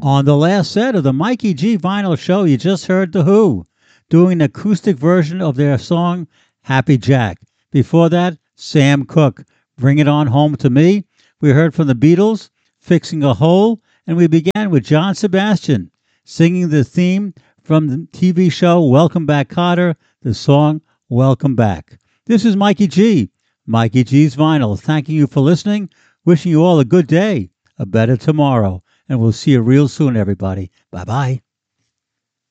On the last set of the Mikey G Vinyl Show, you just heard The Who doing an acoustic version of their song Happy Jack. Before that, Sam Cooke, Bring It On Home to Me. We heard from the Beatles, Fixing a Hole, and we began with John Sebastian singing the theme from the TV show Welcome Back, Kotter, the song Welcome Back. This is Mikey G, Mikey G's Vinyl, thanking you for listening, wishing you all a good day, a better tomorrow, and we'll see you real soon, everybody. Bye-bye.